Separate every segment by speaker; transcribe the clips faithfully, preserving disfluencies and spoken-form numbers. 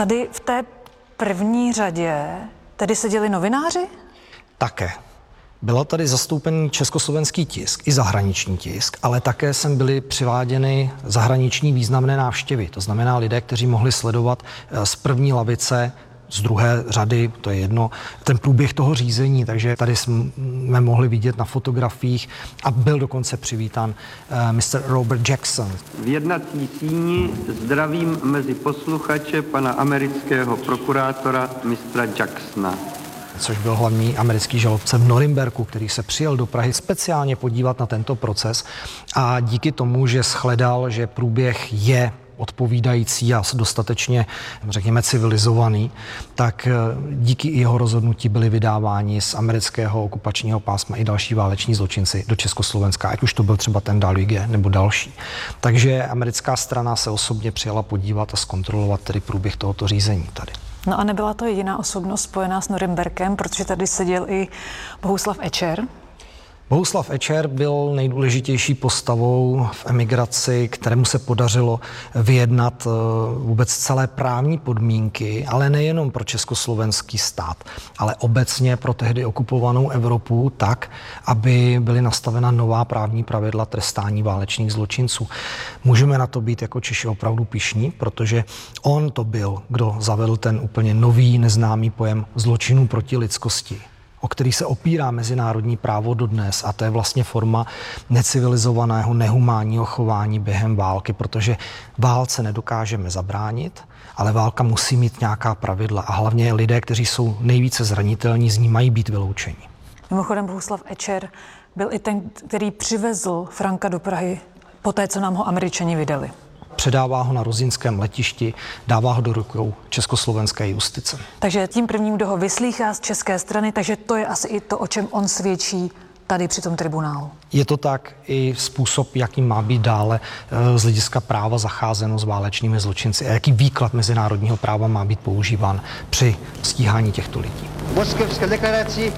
Speaker 1: Tady v té první řadě tedy seděli novináři?
Speaker 2: Také. Bylo tady zastoupený československý tisk i zahraniční tisk, ale také sem byly přiváděny zahraniční významné návštěvy. To znamená lidé, kteří mohli sledovat z první lavice, z druhé řady, to je jedno, ten průběh toho řízení, takže tady jsme mohli vidět na fotografiích a byl dokonce přivítán uh, mister Robert Jackson.
Speaker 3: V jednací síni zdravím mezi posluchače pana amerického prokurátora mistra Jacksona.
Speaker 2: Což byl hlavní americký žalobce v Norimberku, který se přijel do Prahy speciálně podívat na tento proces a díky tomu, že shledal, že průběh je odpovídající a dostatečně, řekněme, civilizovaný, tak díky jeho rozhodnutí byli vydáváni z amerického okupačního pásma i další váleční zločinci do Československa, ať už to byl třeba ten Daluege nebo další. Takže americká strana se osobně přijela podívat a zkontrolovat tedy průběh tohoto řízení tady.
Speaker 1: No a nebyla to jediná osobnost spojená s Norimberkem, protože tady seděl i Bohuslav Ečer.
Speaker 2: Bohuslav Ečer byl nejdůležitější postavou v emigraci, kterému se podařilo vyjednat vůbec celé právní podmínky, ale nejenom pro československý stát, ale obecně pro tehdy okupovanou Evropu tak, aby byly nastavena nová právní pravidla trestání válečných zločinců. Můžeme na to být jako Češi opravdu pyšní, protože on to byl, kdo zavedl ten úplně nový, neznámý pojem zločinů proti lidskosti, o který se opírá mezinárodní právo dodnes, a to je vlastně forma necivilizovaného, nehumánního chování během války, protože válce nedokážeme zabránit, ale válka musí mít nějaká pravidla a hlavně lidé, kteří jsou nejvíce zranitelní, z ní mají být vyloučeni.
Speaker 1: Mimochodem Bohuslav Ečer byl i ten, který přivezl Franka do Prahy poté, co nám ho Američani vydali.
Speaker 2: Předává ho na Ruzyňském letišti, dává ho do rukou československé justice.
Speaker 1: Takže tím prvním, kdo ho vyslýchá z české strany, takže to je asi i to, o čem on svědčí tady při tom tribunálu.
Speaker 2: Je to tak i způsob, jaký má být dále z hlediska práva zacházeno s válečnými zločinci a jaký výklad mezinárodního práva má být používán při stíhání těchto lidí.
Speaker 4: V Moskevské deklaraci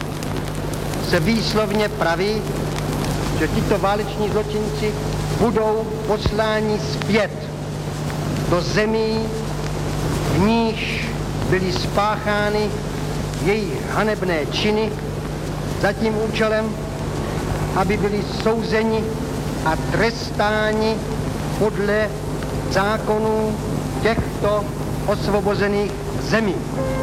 Speaker 4: se výslovně praví, že tito váleční zločinci budou posláni zpět do zemí, v níž byly spáchány jejich hanebné činy za tím účelem, aby byli souzeni a trestáni podle zákonů těchto osvobozených zemí.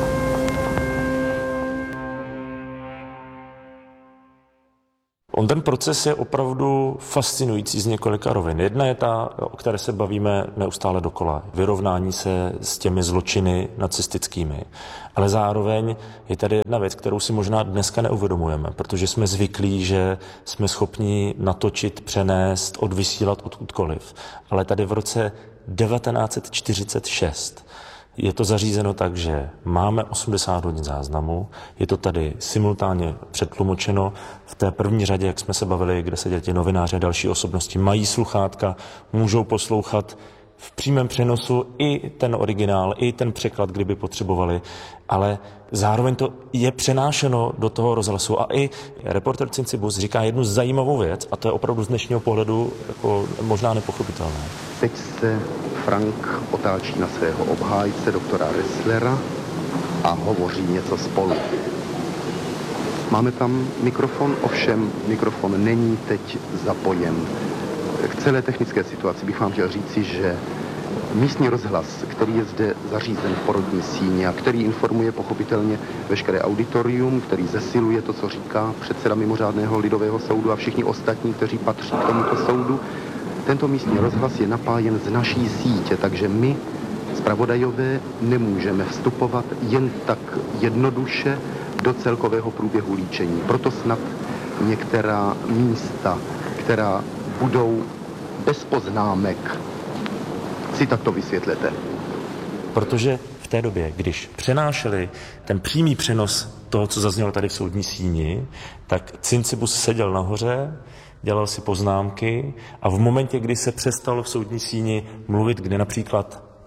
Speaker 5: On ten proces je opravdu fascinující z několika rovin. Jedna je ta, o které se bavíme neustále dokola. Vyrovnání se s těmi zločiny nacistickými. Ale zároveň je tady jedna věc, kterou si možná dneska neuvědomujeme, protože jsme zvyklí, že jsme schopni natočit, přenést, odvysílat odkudkoliv. Ale tady v roce devatenáct set čtyřicet šest je to zařízeno tak, že máme osmdesát hodin záznamu, je to tady simultánně přetlumočeno. V té první řadě, jak jsme se bavili, kde seděli ti novináři a další osobnosti, mají sluchátka, můžou poslouchat v přímém přenosu i ten originál, i ten překlad, kdyby potřebovali, ale zároveň to je přenášeno do toho rozhlasu. A i reporter Cincibus říká jednu zajímavou věc, a to je opravdu z dnešního pohledu jako možná nepochopitelné.
Speaker 6: Teď se Frank otáčí na svého obhájce, doktora Resslera, a hovoří něco spolu. Máme tam mikrofon, ovšem mikrofon není teď zapojen. K celé technické situaci bych vám chtěl říci, že místní rozhlas, který je zde zařízen v porodní síni a který informuje pochopitelně veškeré auditorium, který zesiluje to, co říká předseda mimořádného lidového soudu a všichni ostatní, kteří patří k tomuto soudu, tento místní rozhlas je napájen z naší sítě, takže my, zpravodajové, nemůžeme vstupovat jen tak jednoduše do celkového průběhu líčení. Proto snad některá místa, která budou bez poznámek, si takto vysvětlete.
Speaker 5: Protože v té době, když přenášeli ten přímý přenos toho, co zaznělo tady v soudní síni, tak Cincibus seděl nahoře, dělal si poznámky a v momentě, kdy se přestalo v soudní síni mluvit, kde například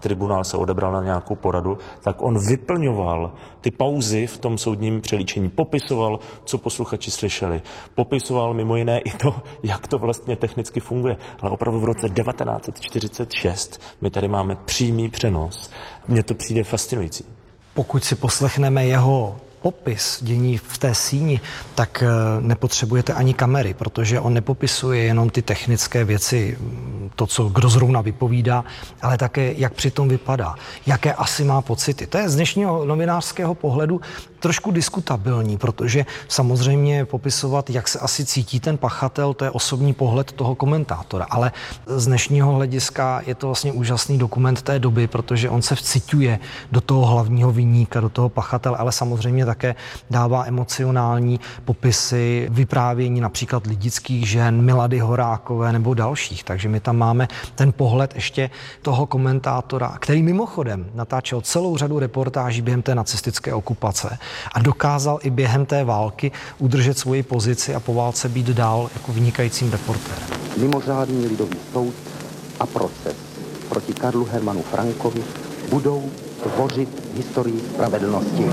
Speaker 5: tribunál se odebral na nějakou poradu, tak on vyplňoval ty pauzy v tom soudním přelíčení, popisoval, co posluchači slyšeli, popisoval mimo jiné i to, jak to vlastně technicky funguje. Ale opravdu v roce devatenáct set čtyřicet šest my tady máme přímý přenos. Mně to přijde fascinující.
Speaker 2: Pokud si poslechneme jeho popis dění v té síni, tak nepotřebujete ani kamery, protože on nepopisuje jenom ty technické věci, to, co kdo zrovna vypovídá, ale také, jak přitom vypadá, jaké asi má pocity. To je z dnešního novinářského pohledu trošku diskutabilní, protože samozřejmě popisovat, jak se asi cítí ten pachatel, to je osobní pohled toho komentátora, ale z dnešního hlediska je to vlastně úžasný dokument té doby, protože on se vciťuje do toho hlavního viníka, do toho pachatele, ale samozřejmě také dává emocionální popisy, vyprávění například lidických žen, Milady Horákové nebo dalších. Takže my tam máme ten pohled ještě toho komentátora, který mimochodem natáčel celou řadu reportáží během té nacistické okupace a dokázal i během té války udržet svoji pozici a po válce být dál jako vynikajícím reportérem.
Speaker 6: Mimořádný lidový soud a proces proti Karlu Hermanu Frankovi budou tvořit historii spravedlnosti.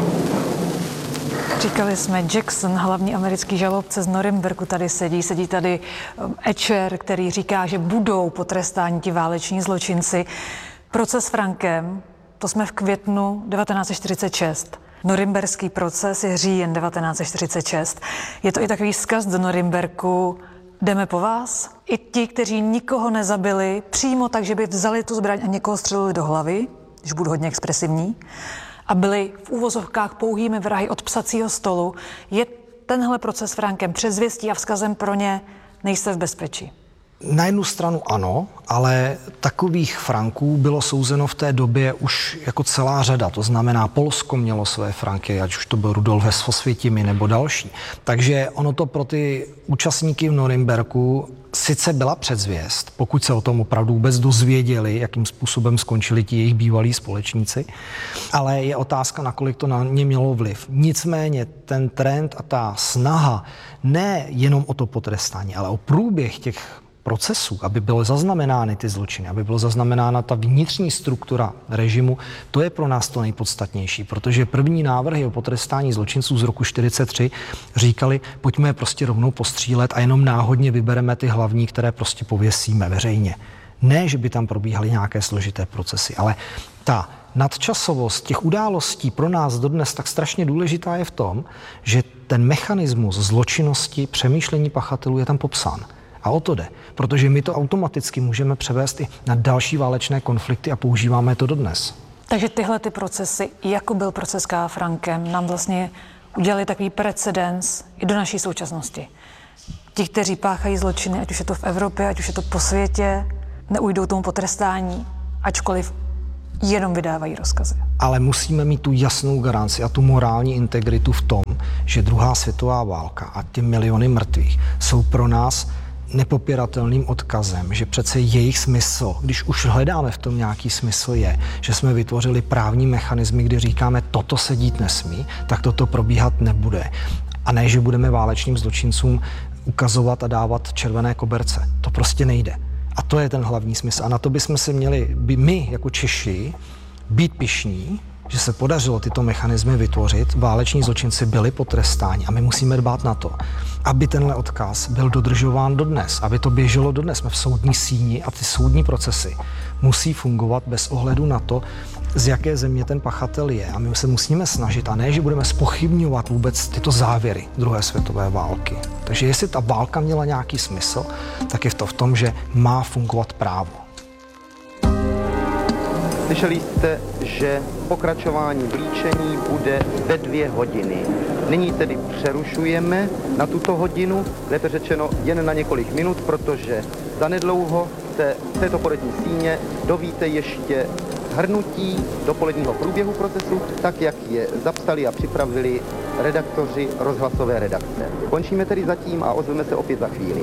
Speaker 1: Říkali jsme, Jackson, hlavní americký žalobce z Norimberku, tady sedí, sedí tady Etcher, který říká, že budou potrestáni ti váleční zločinci. Proces s Frankem, to jsme v květnu devatenáct set čtyřicet šest. Norimberský proces je říjen devatenáct set čtyřicet šest. Je to i takový vzkaz do Norimberku, jdeme po vás? I ti, kteří nikoho nezabili, přímo tak, že by vzali tu zbraň a někoho střelili do hlavy, když budu hodně expresivní, a byli v úvozovkách pouhými vrahy od psacího stolu, je tenhle proces s Frankem předzvěstí a vzkazem pro ně, nejste v bezpečí.
Speaker 2: Na jednu stranu ano, ale takových Franků bylo souzeno v té době už jako celá řada. To znamená, Polsko mělo své Franky, ať už to byl Rudolf Hess v Osvětimi nebo další. Takže ono to pro ty účastníky v Norimberku sice byla předzvěst, pokud se o tom opravdu vůbec dozvěděli, jakým způsobem skončili ti jejich bývalí společníci, ale je otázka, nakolik to na ně mělo vliv. Nicméně ten trend a ta snaha ne jenom o to potrestání, ale o průběh těch procesů, aby byly zaznamenány ty zločiny, aby byla zaznamenána ta vnitřní struktura režimu, to je pro nás to nejpodstatnější, protože první návrhy o potrestání zločinců z roku čtyřicet tři říkali, pojďme je prostě rovnou postřílet a jenom náhodně vybereme ty hlavní, které prostě pověsíme veřejně. Ne, že by tam probíhaly nějaké složité procesy, ale ta nadčasovost těch událostí pro nás dodnes tak strašně důležitá je v tom, že ten mechanismus zločinnosti, přemýšlení pachatelů je tam popsán. A o to jde, protože my to automaticky můžeme převést i na další válečné konflikty a používáme to dodnes.
Speaker 1: Takže tyhle ty procesy, jako byl proces K. Frankem, nám vlastně udělali takový precedens i do naší současnosti. Ti, kteří páchají zločiny, ať už je to v Evropě, ať už je to po světě, neujdou tomu potrestání, ačkoliv jenom vydávají rozkazy.
Speaker 2: Ale musíme mít tu jasnou garanci a tu morální integritu v tom, že druhá světová válka a ty miliony mrtvých jsou pro nás nepopiratelným odkazem, že přece jejich smysl, když už hledáme v tom nějaký smysl, je, že jsme vytvořili právní mechanismy, kdy říkáme, toto se dít nesmí, tak toto probíhat nebude. A ne, že budeme válečným zločincům ukazovat a dávat červené koberce. To prostě nejde. A to je ten hlavní smysl. A na to bychom se měli, by my jako Češi, být pyšní, že se podařilo tyto mechanismy vytvořit, váleční zločinci byli potrestáni a my musíme dbát na to, aby tenhle odkaz byl dodržován dodnes, aby to běželo dodnes. Jsme v soudní síni a ty soudní procesy musí fungovat bez ohledu na to, z jaké země ten pachatel je. A my se musíme snažit, a ne, že budeme zpochybňovat vůbec tyto závěry druhé světové války. Takže jestli ta válka měla nějaký smysl, tak je to v tom, že má fungovat právo.
Speaker 6: Slyšeli jste, že pokračování blíčení bude ve dvě hodiny. Nyní tedy přerušujeme na tuto hodinu, lépe řečeno jen na několik minut, protože zanedlouho se v této polední síně dovíte ještě shrnutí dopoledního průběhu procesu, tak jak je zapsali a připravili redaktoři rozhlasové redakce. Končíme tedy zatím a ozveme se opět za chvíli.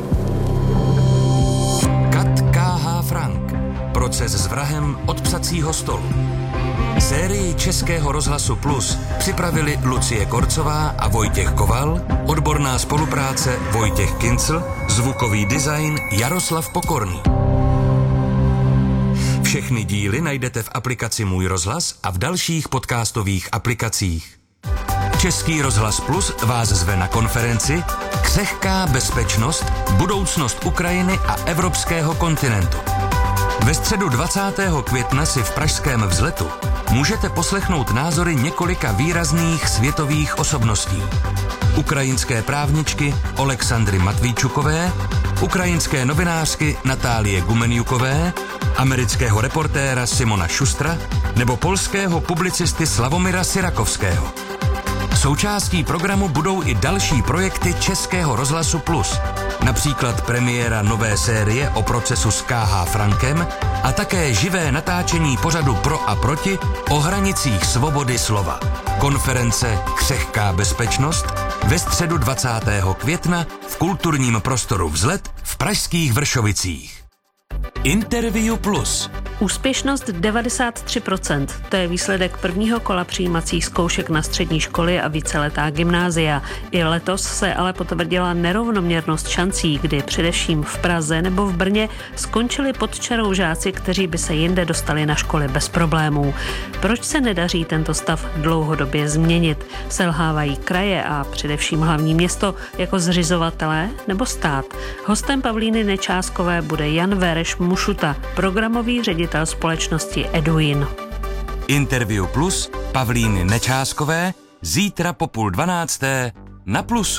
Speaker 7: Kat K H. Frank. Proces s vrahem od psacího stolu. Sérii Českého rozhlasu Plus připravili Lucie Korcová a Vojtěch Koval, odborná spolupráce Vojtěch Kincl, zvukový design Jaroslav Pokorný. Všechny díly najdete v aplikaci Můj rozhlas a v dalších podcastových aplikacích. Český rozhlas Plus vás zve na konferenci Křehká bezpečnost, budoucnost Ukrajiny a evropského kontinentu. Ve středu dvacátého května si v pražském Vzletu můžete poslechnout názory několika výrazných světových osobností. Ukrajinské právničky Oleksandry Matvíčukové, ukrajinské novinářky Natálie Gumenjukové, amerického reportéra Simona Šustra nebo polského publicisty Slavomira Syrakovského. Součástí programu budou i další projekty Českého rozhlasu Plus, například premiéra nové série o procesu s K H Frankem a také živé natáčení pořadu Pro a proti o hranicích svobody slova. Konference Křehká bezpečnost ve středu dvacátého května v kulturním prostoru Vzlet v pražských Vršovicích. Interview Plus.
Speaker 8: Úspěšnost devadesát tři procent. To je výsledek prvního kola přijímacích zkoušek na střední školy a víceletá gymnázia. I letos se ale potvrdila nerovnoměrnost šancí, kdy především v Praze nebo v Brně skončili pod čarou žáci, kteří by se jinde dostali na školy bez problémů. Proč se nedaří tento stav dlouhodobě změnit? Selhávají kraje a především hlavní město jako zřizovatelé nebo stát? Hostem Pavlíny Nečáskové bude Jan Vereš Mušuta, programový ředitel společnosti Eduin.
Speaker 7: Interview Plus Pavlíny Nečáskové zítra po půl dvanácté na Plusu.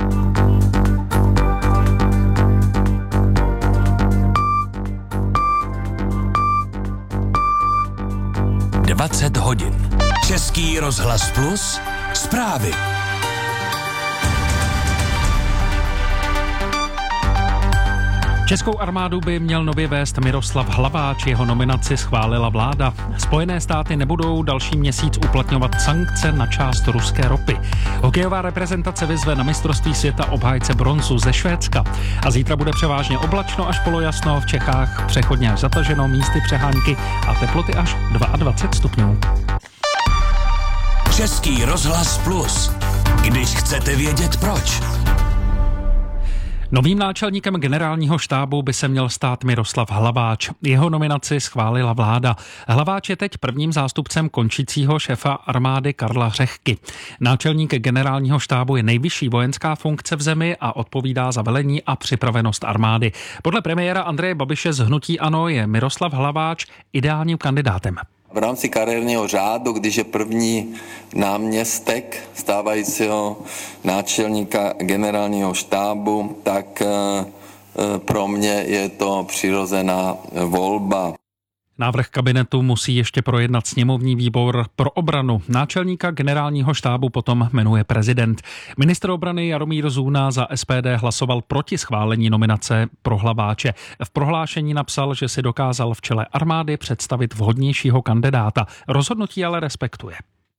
Speaker 7: dvacet hodin. Český rozhlas Plus zprávy.
Speaker 9: Českou armádu by měl nově vést Miroslav Hlaváč, jeho nominaci schválila vláda. Spojené státy nebudou další měsíc uplatňovat sankce na část ruské ropy. Hokejová reprezentace vyzve na mistrovství světa obhájce bronzu ze Švédska. A zítra bude převážně oblačno až polojasno, v Čechách přechodně až zataženo, místy přehánky a teploty až dvacet dva stupňů.
Speaker 7: Český rozhlas Plus. Když chcete vědět proč.
Speaker 9: Novým náčelníkem generálního štábu by se měl stát Miroslav Hlaváč. Jeho nominaci schválila vláda. Hlaváč je teď prvním zástupcem končícího šéfa armády Karla Řehky. Náčelník generálního štábu je nejvyšší vojenská funkce v zemi a odpovídá za velení a připravenost armády. Podle premiéra Andreje Babiše z hnutí ANO je Miroslav Hlaváč ideálním kandidátem.
Speaker 10: V rámci kariérního řádu, když je první náměstek stávajícího náčelníka generálního štábu, tak pro mě je to přirozená volba.
Speaker 9: Návrh kabinetu musí ještě projednat sněmovní výbor pro obranu. Náčelníka generálního štábu potom jmenuje prezident. Ministr obrany Jaromír Zůna za S P D hlasoval proti schválení nominace pro Hlaváče. V prohlášení napsal, že si dokázal v čele armády představit vhodnějšího kandidáta. Rozhodnutí ale respektuje.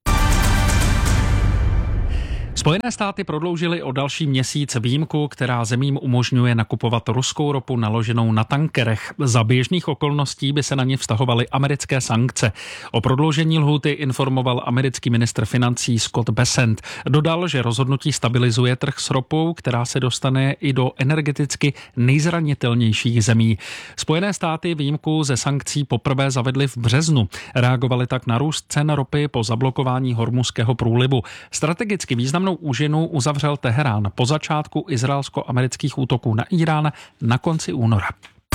Speaker 9: Spojené státy prodloužily o další měsíc výjimku, která zemím umožňuje nakupovat ruskou ropu naloženou na tankerech. Za běžných okolností by se na ně vztahovaly americké sankce. O prodloužení lhůty informoval americký ministr financí Scott Bessent. Dodal, že rozhodnutí stabilizuje trh s ropou, která se dostane i do energeticky nejzranitelnějších zemí. Spojené státy výjimku ze sankcí poprvé zavedly v březnu. Reagovaly tak na růst cen ropy po zablokování Hormuzského průlivu. Strategicky významnou úžinu uzavřel Teherán po začátku izraelsko-amerických útoků na Irán na konci února.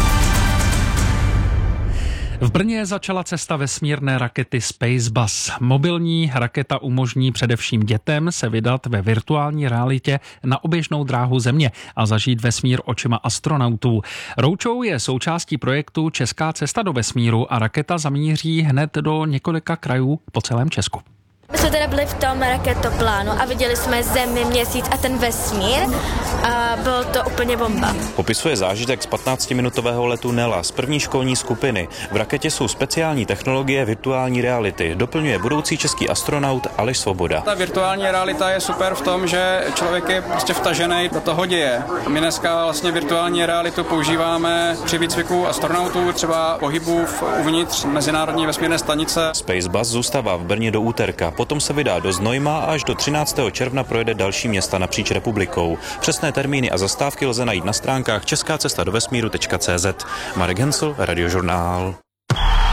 Speaker 9: V Brně začala cesta vesmírné rakety Spacebus. Mobilní raketa umožní především dětem se vydat ve virtuální realitě na oběžnou dráhu Země a zažít vesmír očima astronautů. Roučou je součástí projektu Česká cesta do vesmíru a raketa zamíří hned do několika krajů po celém Česku.
Speaker 11: My jsme teda byli v tom raketoplánu a viděli jsme Zemi, Měsíc a ten vesmír a bylo to úplně bomba.
Speaker 12: Popisuje zážitek z patnáctiminutového letu Nela z první školní skupiny. V raketě jsou speciální technologie virtuální reality. Doplňuje budoucí český astronaut Aleš Svoboda.
Speaker 13: Ta virtuální realita je super v tom, že člověk je prostě vtažený do toho děje. My dneska vlastně virtuální realitu používáme při výcviku astronautů, třeba pohybu uvnitř mezinárodní vesmírné stanice.
Speaker 12: Spacebus zůstává v Brně do úterka. Potom se vydá do Znojma a až do třináctého června projede další města napříč republikou. Přesné termíny a zastávky lze najít na stránkách česká cesta do vesmíru tečka cé zet. Marek Hensl, Radiožurnál.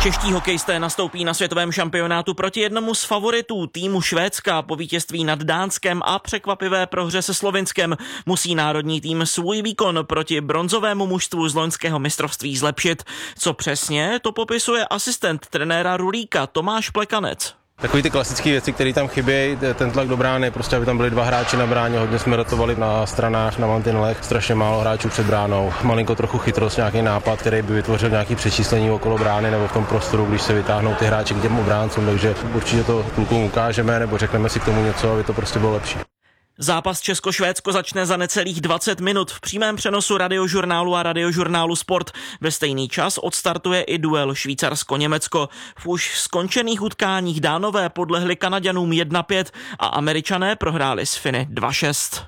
Speaker 14: Čeští hokejisté nastoupí na světovém šampionátu proti jednomu z favoritů týmu Švédska. Po vítězství nad Dánskem a překvapivé prohře se Slovinskem musí národní tým svůj výkon proti bronzovému mužstvu z loňského mistrovství zlepšit. Co přesně, to popisuje asistent trenéra Rulíka Tomáš Plekanec.
Speaker 15: Takový ty klasické věci, které tam chybějí, ten tlak do brány, prostě aby tam byli dva hráči na bráně, hodně jsme rotovali na stranách, na mantinelech, strašně málo hráčů před bránou, malinko trochu chytrost, nějaký nápad, který by vytvořil nějaký přečíslení okolo brány nebo v tom prostoru, když se vytáhnou ty hráči k těm obráncům, takže určitě to klukům ukážeme nebo řekneme si k tomu něco, aby to prostě bylo lepší.
Speaker 14: Zápas Česko-Švédsko začne za necelých dvacet minut v přímém přenosu Radiožurnálu a Radiožurnálu Sport. Ve stejný čas odstartuje i duel Švýcarsko-Německo. V už skončených utkáních Dánové podlehli Kanaďanům jedna pět a Američané prohráli s Finy dva šest.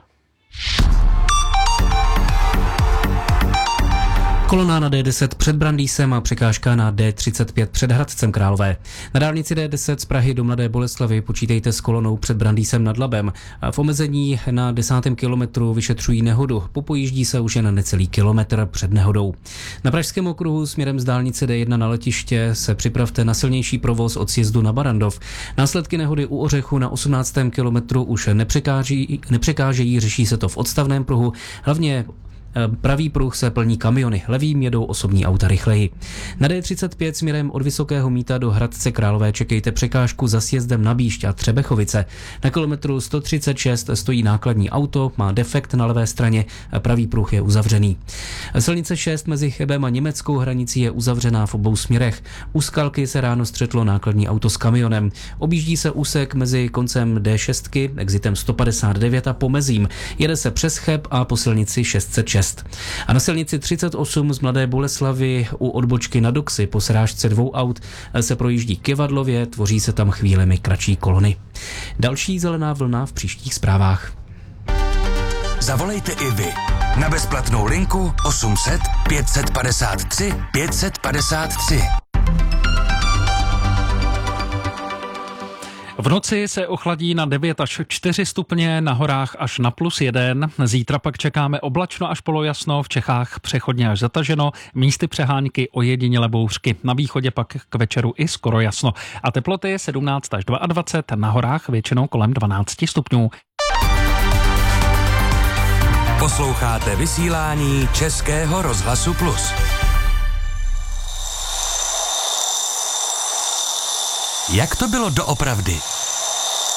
Speaker 16: Kolona na D deset před Brandýsem a překážka na D třicet pět před Hradcem Králové. Na dálnici D deset z Prahy do Mladé Boleslavi počítejte s kolonou před Brandýsem nad Labem. A v omezení na desátém kilometru vyšetřují nehodu. Popojíždí se už jen na necelý kilometr před nehodou. Na Pražském okruhu směrem z dálnice D jedna na letiště se připravte na silnější provoz od sjezdu na Barandov. Následky nehody u Ořechu na osmnáctém kilometru už nepřekáží, nepřekážejí, řeší se to v odstavném pruhu, hlavně pravý pruh se plní kamiony, levým jedou osobní auta rychleji. Na D třicet pět směrem od Vysokého Mýta do Hradce Králové čekejte překážku za sjezdem na Bíšť a Třebechovice. Na kilometru sto třicet šest stojí nákladní auto, má defekt na levé straně, pravý pruh je uzavřený. Silnice šest mezi Chebem a německou hranicí je uzavřená v obou směrech. U Skalky se ráno střetlo nákladní auto s kamionem. Objíždí se úsek mezi koncem D šest, exitem sto padesát devět a Pomezím. Jede se přes Cheb a po silnici šest set šest. A na silnici třicet osm z Mladé Boleslavy u odbočky na Doxy po srážce dvou aut se projíždí kyvadlově, tvoří se tam chvílemi kratší kolony. Další zelená vlna v příštích zprávách.
Speaker 7: Zavolejte i vy na bezplatnou linku osm set pět set padesát tři pět set padesát tři.
Speaker 9: V noci se ochladí na devět až čtyři stupně, na horách až na plus jeden. Zítra pak čekáme oblačno až polojasno, v Čechách přechodně až zataženo, místy přehánky ojedinělé bouřky. Na východě pak k večeru i skoro jasno. A teploty je sedmnáct až dvacet dva, na horách většinou kolem dvanáct stupňů.
Speaker 7: Posloucháte vysílání Českého rozhlasu Plus. Jak to bylo doopravdy?